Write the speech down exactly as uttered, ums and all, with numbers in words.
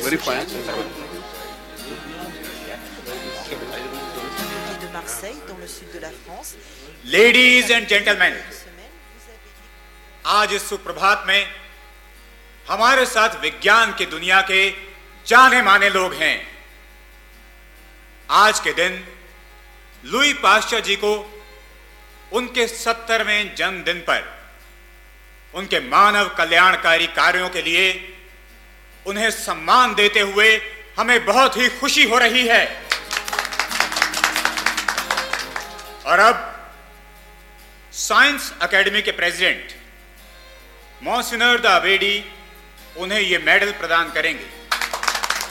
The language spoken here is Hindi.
Very fine. de Marseille, dans le sud de la France. Ladies and gentlemen, आज इस सुप्रभात में हमारे साथ विज्ञान की दुनिया के जाने माने लोग हैं। आज के दिन लुई पाश्चर जी को उनके सत्तरवें जन्मदिन पर उनके मानव कल्याणकारी कार्यों के लिए उन्हें सम्मान देते हुए हमें बहुत ही खुशी हो रही है। और अब साइंस एकेडमी के प्रेसिडेंट मॉन्सिनर द अबेडी उन्हें यह मेडल प्रदान करेंगे।